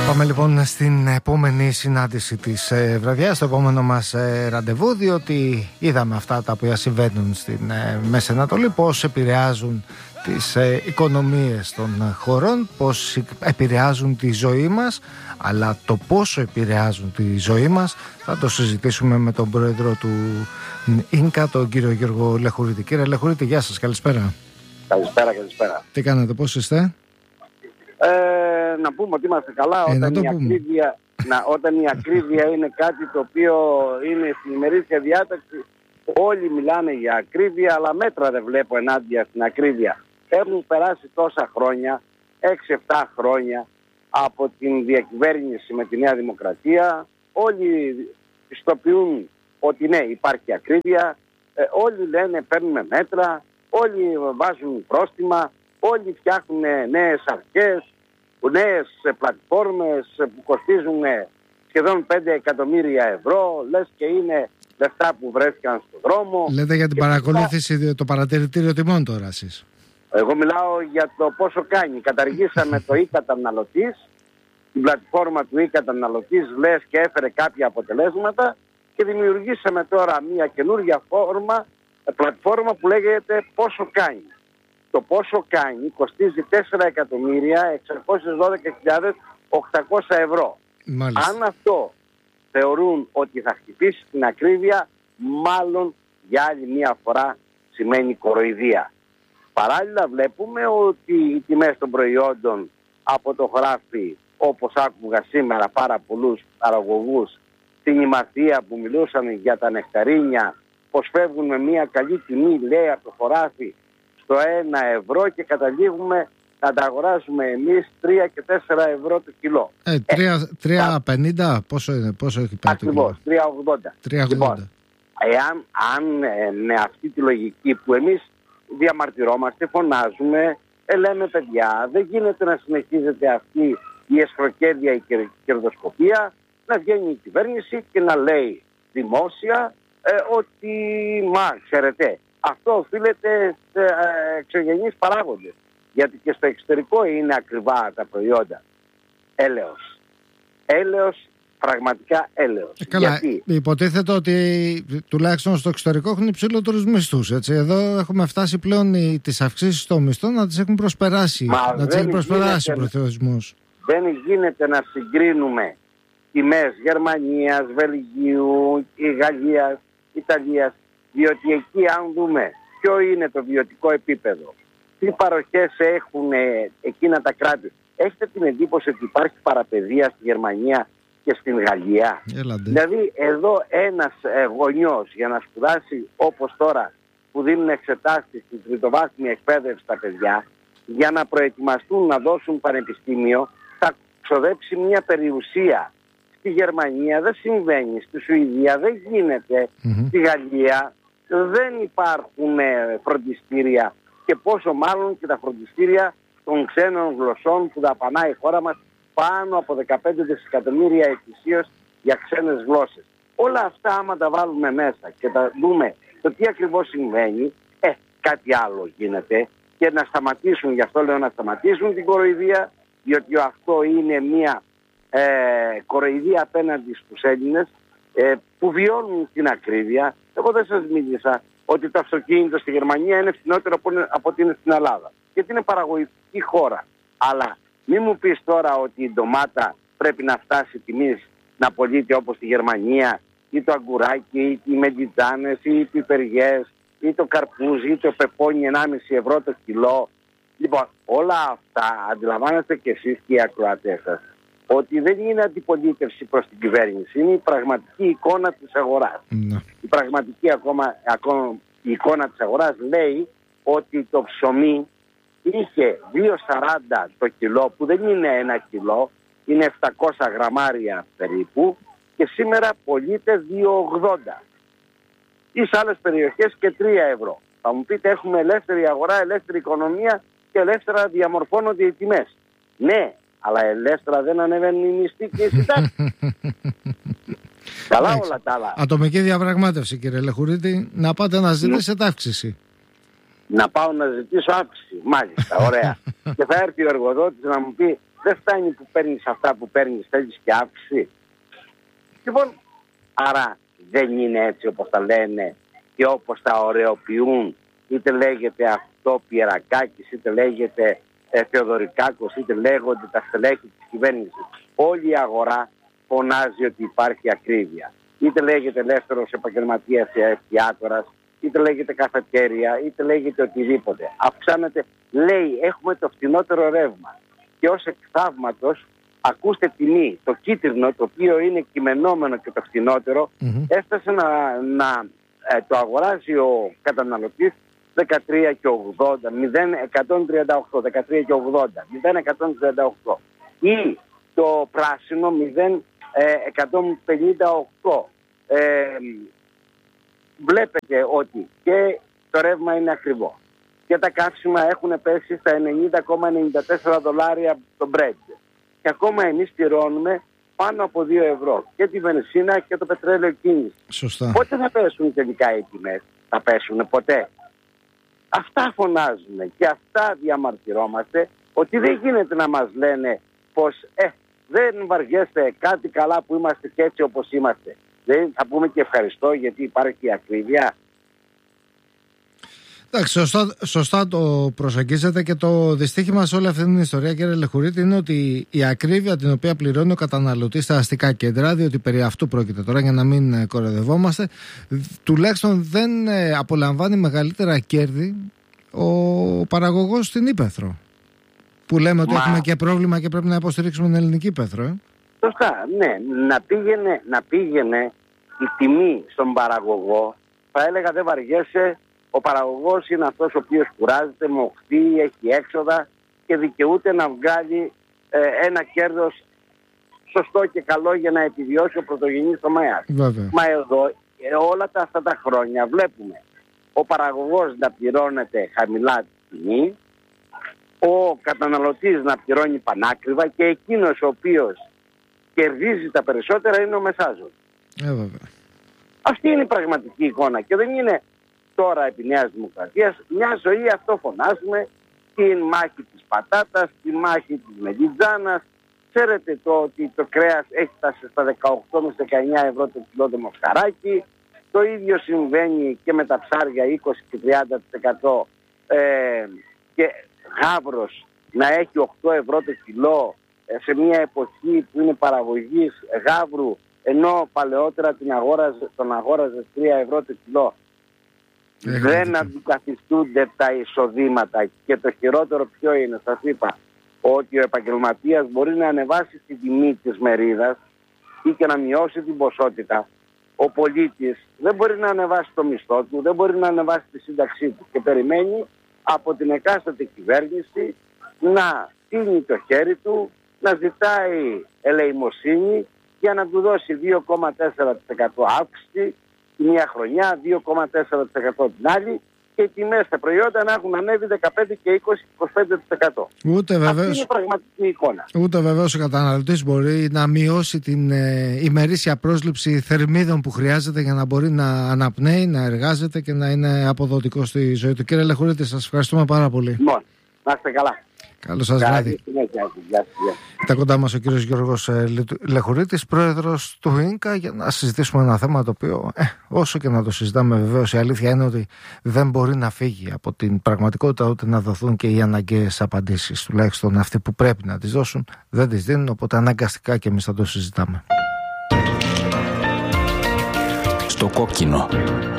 Πάμε λοιπόν στην επόμενη συνάντηση της βραδιάς, στο επόμενο μας ραντεβού, διότι είδαμε αυτά τα οποία συμβαίνουν στην Μέση Ανατολή, πώς επηρεάζουν τις οικονομίες των χωρών, πώς επηρεάζουν τη ζωή μας, αλλά το πόσο επηρεάζουν τη ζωή μας θα το συζητήσουμε με τον πρόεδρο του ΙΝΚΑ, τον κύριο Γιώργο Λεχουρίτη. Κύριε Λεχουρίτη, γεια σας, καλησπέρα. Καλησπέρα. Τι κάνετε, πώς είστε? Να πούμε ότι είμαστε καλά όταν η ακρίβεια είναι κάτι το οποίο είναι στην ημερήσια διάταξη. Όλοι μιλάνε για ακρίβεια, αλλά μέτρα δεν βλέπω ενάντια στην ακρίβεια. Έχουν περάσει τόσα χρόνια, 6-7 χρόνια από την διακυβέρνηση με τη Νέα Δημοκρατία. Όλοι πιστοποιούν ότι ναι, υπάρχει ακρίβεια. Όλοι λένε παίρνουμε μέτρα, όλοι βάζουν πρόστιμα, όλοι φτιάχνουν νέες αρχές, νέες πλατφόρμες που κοστίζουν σχεδόν 5 εκατομμύρια ευρώ, λες και είναι λεφτά που βρέθηκαν στον δρόμο. Λέτε για την παρακολούθηση, το παρατηρητήριο τιμών τώρα εσείς? Εγώ μιλάω για το πόσο κάνει. Καταργήσαμε το e-καταναλωτής, την πλατφόρμα του e-καταναλωτής, λες και έφερε κάποια αποτελέσματα, και δημιουργήσαμε τώρα μια καινούργια πλατφόρμα που λέγεται πόσο κάνει. Το πόσο κάνει κοστίζει 4.612.800 ευρώ. Μάλιστα. Αν αυτό θεωρούν ότι θα χτυπήσει την ακρίβεια, μάλλον για άλλη μια φορά σημαίνει κοροϊδία. Παράλληλα βλέπουμε ότι οι τιμές των προϊόντων από το χωράφι, όπως άκουγα σήμερα πάρα πολλούς παραγωγούς στην Ημαθία που μιλούσαν για τα νεκταρίνια, πως φεύγουν με μια καλή τιμή, λέει, από το χωράφι στο 1 ευρώ και καταλήγουμε να τα αγοράζουμε εμείς 3 και 4 ευρώ το κιλό. 3,50 πόσο είναι, πόσο έχει πάει? Ακριβώς, 3,80. Λοιπόν, αν με αυτή τη λογική που εμείς διαμαρτυρόμαστε, φωνάζουμε, λέμε παιδιά, δεν γίνεται να συνεχίζεται αυτή η εσχροκέρδεια, η κερδοσκοπία, να βγαίνει η κυβέρνηση και να λέει δημόσια ότι ξέρετε, αυτό οφείλεται σε εξωγενείς παράγοντες. Γιατί και στο εξωτερικό είναι ακριβά τα προϊόντα. Έλεος, πραγματικά έλεος. Καλά, γιατί? Υποτίθεται ότι τουλάχιστον στο εξωτερικό έχουν υψηλότερους μισθούς. Έτσι. Εδώ έχουμε φτάσει πλέον τις αυξήσεις των μισθών να τις έχουν προσπεράσει. Να τις έχει προσπεράσει ο πληθωρισμός. Δεν γίνεται να συγκρίνουμε τιμές Γερμανίας, Βελγίου, Γαλλίας, Ιταλίας, διότι εκεί αν δούμε ποιο είναι το βιωτικό επίπεδο, τι παροχές έχουν εκείνα τα κράτη, έχετε την εντύπωση ότι υπάρχει παραπαιδεία στη Γερμανία και στην Γαλλία? Δηλαδή εδώ ένας γονιός για να σπουδάσει όπως τώρα που δίνουν εξετάσεις στην τριτοβάθμια εκπαίδευση στα παιδιά, για να προετοιμαστούν να δώσουν πανεπιστήμιο, θα ξοδέψει μια περιουσία. Στη Γερμανία δεν συμβαίνει, στη Σουηδία δεν γίνεται, στη Γαλλία δεν υπάρχουν φροντιστήρια, και πόσο μάλλον και τα φροντιστήρια των ξένων γλωσσών που δαπανάει η χώρα μας πάνω από 15 δισεκατομμύρια ετησίως για ξένες γλώσσες. Όλα αυτά άμα τα βάλουμε μέσα και τα δούμε το τι ακριβώς συμβαίνει, κάτι άλλο γίνεται, και να σταματήσουν, γι' αυτό λέω να σταματήσουν την κοροϊδία, διότι αυτό είναι μια κοροϊδία απέναντι στους Έλληνες που βιώνουν την ακρίβεια. Εγώ δεν σας μίλησα ότι το αυτοκίνητο στη Γερμανία είναι φθηνότερο από ότι είναι στην Ελλάδα, γιατί είναι παραγωγική χώρα. Αλλά μην μου πεις τώρα ότι η ντομάτα πρέπει να φτάσει τιμής να πωλείται όπως στη Γερμανία, ή το αγκουράκι, ή οι μεντιτζάνες, ή οι πιπεριές, ή το καρπούζι, ή το πεπόνι 1,5 ευρώ το κιλό. Λοιπόν, όλα αυτά αντιλαμβάνεστε και εσείς και οι ακροατές σας ότι δεν είναι αντιπολίτευση προς την κυβέρνηση, είναι η πραγματική εικόνα της αγοράς. Η πραγματική η εικόνα της αγοράς λέει ότι το ψωμί είχε 2,40 το κιλό, που δεν είναι 1 κιλό, είναι 700 γραμμάρια περίπου, και σήμερα πωλείται 2,80. Ή σε άλλες περιοχές και 3 ευρώ. Θα μου πείτε, έχουμε ελεύθερη αγορά, ελεύθερη οικονομία και ελεύθερα διαμορφώνονται οι τιμές. Ναι, αλλά ελεύθερα δεν ανεβαίνουν οι μισθοί και οι συντάξεις. Καλά όλα τα άλλα. Ατομική διαπραγμάτευση, κύριε Λεχουρίτη, να πάτε να ζητήσετε αύξηση. Να πάω να ζητήσω αύξηση, μάλιστα, ωραία. Και θα έρθει ο εργοδότης να μου πει δεν φτάνει που παίρνεις αυτά που παίρνεις, θέλεις και αύξηση. Λοιπόν, άρα δεν είναι έτσι όπως τα λένε και όπως τα ωρεοποιούν, είτε λέγεται αυτό Πιερακάκης, είτε λέγεται Θεοδωρικάκος, είτε λέγονται τα στελέχη της κυβέρνησης. Όλη η αγορά φωνάζει ότι υπάρχει ακρίβεια. Είτε λέγεται ελεύθερος επαγγελματίας εστιατόρας, είτε λέγεται καφετέρια, είτε λέγεται οτιδήποτε. Αυξάνεται, λέει, έχουμε το φθηνότερο ρεύμα. Και ως εκ θαύματος, ακούστε τιμή, το κίτρινο, το οποίο είναι κειμενόμενο και το φθηνότερο, έφτασε να το αγοράζει ο καταναλωτής 13,80, 0,138, 13,80, 0,138. Ή το πράσινο 0,158. Βλέπετε ότι και το ρεύμα είναι ακριβό και τα καύσιμα έχουν πέσει στα $90,94 το Brent. Και ακόμα εμείς πληρώνουμε πάνω από 2 ευρώ και τη βενζίνα και το πετρέλαιο κίνηση. Σωστά. Πότε θα πέσουν τελικά οι τιμές? Θα πέσουν ποτέ? Αυτά φωνάζουμε και αυτά διαμαρτυρόμαστε, ότι δεν γίνεται να μας λένε πως δεν βαριέστε, κάτι καλά που είμαστε και έτσι όπως είμαστε. Δεν θα πούμε και ευχαριστώ γιατί υπάρχει ακρίβεια. Εντάξει, σωστά το προσεγγίζετε και το δυστύχημα σε όλη αυτή την ιστορία, κύριε Λεχουρίτη, είναι ότι η ακρίβεια την οποία πληρώνει ο καταναλωτής στα αστικά κέντρα, διότι περί αυτού πρόκειται τώρα για να μην κοροϊδευόμαστε, τουλάχιστον δεν απολαμβάνει μεγαλύτερα κέρδη ο παραγωγός στην Ύπαιθρο. Που λέμε ότι έχουμε και πρόβλημα και πρέπει να υποστηρίξουμε την ελληνική Ύπαιθρο. Σωστά, ναι. Να πήγαινε η τιμή στον παραγωγό, θα έλεγα δεν βαριέσαι. Ο παραγωγός είναι αυτός ο οποίος κουράζεται, μοχθεί, έχει έξοδα και δικαιούται να βγάλει ένα κέρδος σωστό και καλό για να επιβιώσει ο πρωτογενής τομέας. Μα εδώ όλα αυτά τα χρόνια βλέπουμε ο παραγωγός να πληρώνεται χαμηλά τιμή, ο καταναλωτής να πληρώνει πανάκριβα και εκείνος ο οποίος κερδίζει τα περισσότερα είναι ο μεσάζων. Αυτή είναι η πραγματική εικόνα και δεν είναι τώρα επί Νέας Δημοκρατίας. Μια ζωή αυτό φωνάζουμε, την μάχη της πατάτας, τη μάχη της μελιτζάνας. Ξέρετε ότι το κρέας έχει φτάσει στα 18 με 19 ευρώ το κιλό το μοσχαράκι. Το ίδιο συμβαίνει και με τα ψάρια 20 και 30% και γάβρος να έχει 8 ευρώ το κιλό σε μια εποχή που είναι παραγωγής γάβρου, ενώ παλαιότερα τον αγόραζε 3 ευρώ το κιλό. Δεν αντικαθιστούνται τα εισοδήματα και το χειρότερο ποιο είναι? Σας είπα ότι ο επαγγελματίας μπορεί να ανεβάσει την τιμή της μερίδας ή και να μειώσει την ποσότητα. Ο πολίτης δεν μπορεί να ανεβάσει το μισθό του, δεν μπορεί να ανεβάσει τη σύνταξή του και περιμένει από την εκάστοτε κυβέρνηση να στείνει το χέρι του, να ζητάει ελεημοσύνη για να του δώσει 2,4% αύξηση τη μία χρονιά, 2,4% την άλλη και οι τιμές στα προϊόντα να έχουν ανέβει 15 και 20-25%. Αυτή είναι η πραγματική εικόνα. Ούτε βεβαίως ο καταναλωτής μπορεί να μειώσει την ημερήσια πρόσληψη θερμίδων που χρειάζεται για να μπορεί να αναπνέει, να εργάζεται και να είναι αποδοτικό στη ζωή του. Κύριε Λεχουρίτη, σας ευχαριστούμε πάρα πολύ. Λοιπόν, να είστε καλά. Καλό σας βράδυ. Ήταν κοντά μας ο κύριος Γιώργος Λεχουρίτης, πρόεδρος του ΙΝΚΑ, για να συζητήσουμε ένα θέμα το οποίο όσο και να το συζητάμε, βεβαίως η αλήθεια είναι ότι δεν μπορεί να φύγει από την πραγματικότητα, ούτε να δοθούν και οι αναγκαίες απαντήσεις. Τουλάχιστον αυτοί που πρέπει να τις δώσουν δεν τις δίνουν, οπότε αναγκαστικά και εμείς θα το συζητάμε. Στο κόκκινο.